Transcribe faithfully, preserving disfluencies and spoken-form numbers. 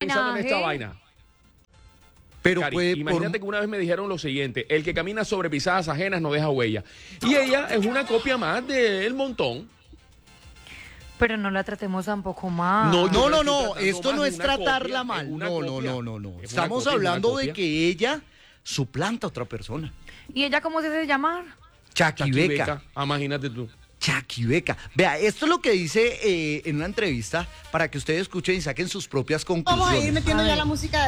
pensando en esta vaina. Pero Cari, puede, imagínate por... que una vez me dijeron lo siguiente: el que camina sobre pisadas ajenas no deja huella. Y ella es una copia más del montón. Pero no la tratemos tampoco mal. No, no, no, estoy no, tratando esto más, no es es una tratarla copia, mal. es una No, no, copia. no, no, no. Es una Estamos copia, es una hablando de copia. que ella suplanta a otra persona. ¿Y ella cómo se hace llamar? Chaquibeca. Chaquibeca. Ah, imagínate tú. Chaquibeca. Vea, esto es lo que dice eh, en una entrevista para que ustedes escuchen y saquen sus propias conclusiones. Vamos a ir metiendo A ya ver. la música.